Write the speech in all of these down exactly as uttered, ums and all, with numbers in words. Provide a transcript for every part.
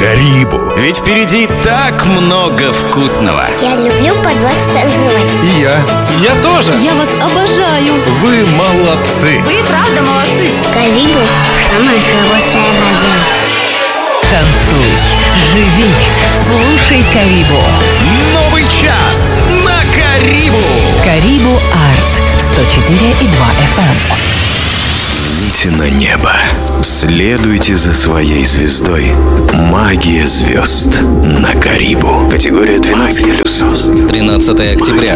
Карибу. Ведь впереди так много вкусного. Я люблю под вас танцевать. И я. Я тоже. Я вас обожаю. Вы молодцы. Вы правда молодцы. Карибу – самое хорошее радио. Танцуй, живи, слушай Карибу. Новый час на Карибу. Карибу Арт сто четыре и два эф эм. Взгляните на небо. Следуйте за своей звездой. Магия звезд на Карибу. Категория двенадцать плюс. тринадцатое октября.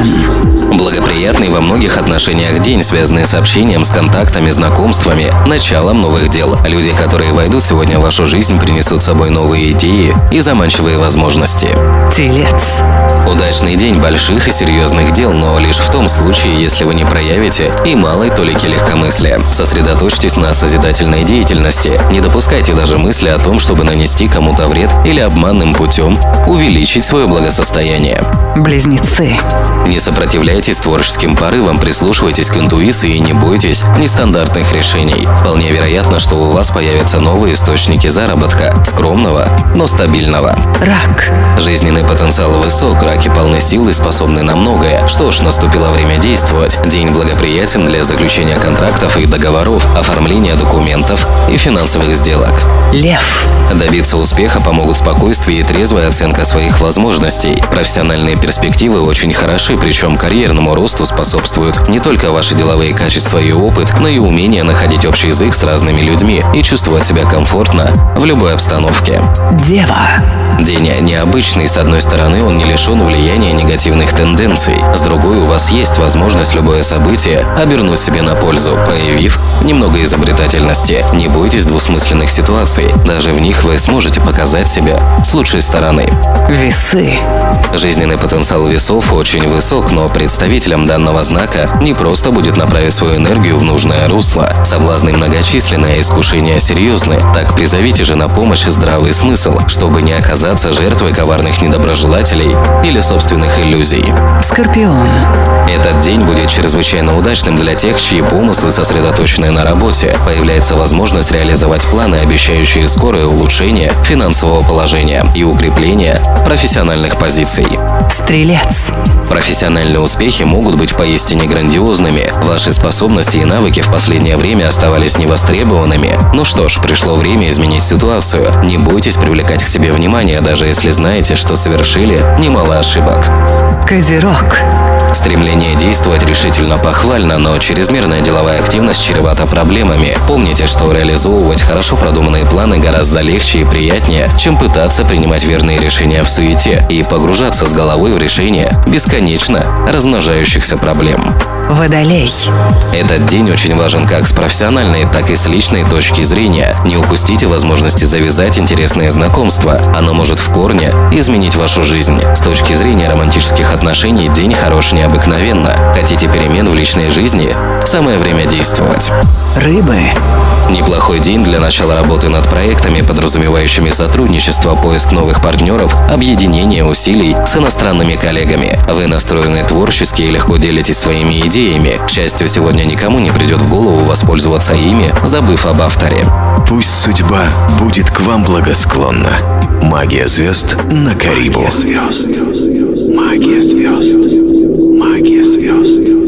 Овен. Благоприятный во многих отношениях день, связанный с общением, с контактами, знакомствами, началом новых дел. Люди, которые войдут сегодня в вашу жизнь, принесут с собой новые идеи и заманчивые возможности. Телец. Удачный день больших и серьезных дел, но лишь в том случае, если вы не проявите и малой толики легкомыслия. Сосредоточьтесь на созидательной деятельности. Не допускайте даже мысли о том, чтобы нанести кому-то вред или обманным путем увеличить свое благосостояние. Близнецы. Не сопротивляйтесь творческим порывам, прислушивайтесь к интуиции и не бойтесь нестандартных решений. Вполне вероятно, что у вас появятся новые источники заработка, скромного, но стабильного. Рак. Жизненный потенциал высок, раки полны сил и способны на многое. Что ж, наступило время действовать. День благоприятен для заключения контрактов и договоров, оформления документов и финансовых сделок. Лев. Добиться успеха помогут спокойствие и трезвая оценка своих возможностей. Профессиональные перспективы очень хороши, причем карьерному росту способствуют не только ваши деловые качества и опыт, но и умение находить общий язык с разными людьми и чувствовать себя комфортно в любой обстановке. Дева. День необычный. С одной стороны, он не лишен влияния негативных тенденций. С другой, у вас есть возможность любое событие обернуть себе на пользу, проявив немного изобретательности. Не бойтесь двусмысленных ситуаций. Даже в них вы сможете показать себя с лучшей стороны. Весы. Жизненный потенциал весов очень высок, но представителям данного знака не просто будет направить свою энергию в нужное русло. Соблазны многочисленные, искушения серьезны. Так призовите же на помощь здравый смысл, чтобы не оказаться жертвой коварных недоброжелателей или собственных иллюзий. Скорпион. Этот день будет чрезвычайно удачным для тех, чьи помыслы сосредоточены на работе. Появляется возможность реализовать планы, обещающие скорое улучшение финансового положения и укрепление профессиональных позиций. Стрелец. Профессиональные успехи могут быть поистине грандиозными. Ваши способности и навыки в последнее время оставались невостребованными. Ну что ж, пришло время изменить ситуацию. Не бойтесь привлекать к себе внимание, даже если знаете, что совершили немало ошибок. Козерог. Стремление действовать решительно похвально, но чрезмерная деловая активность чревата проблемами. Помните, что реализовывать хорошо продуманные планы гораздо легче и приятнее, чем пытаться принимать верные решения в суете и погружаться с головой в решение бесконечно размножающихся проблем. Водолей. Этот день очень важен как с профессиональной, так и с личной точки зрения. Не упустите возможности завязать интересные знакомства. Оно может в корне изменить вашу жизнь. С точки зрения романтических отношений день хорош необыкновенно. Хотите перемен в личной жизни? Самое время действовать. Рыбы. Неплохой день для начала работы над проектами, подразумевающими сотрудничество, поиск новых партнеров, объединение усилий с иностранными коллегами. Вы настроены творчески и легко делитесь своими идеями. К счастью, сегодня никому не придет в голову воспользоваться ими, забыв об авторе. Пусть судьба будет к вам благосклонна. Магия звезд на Карибу. Магия звезд. Магия звезд. Магия звезд.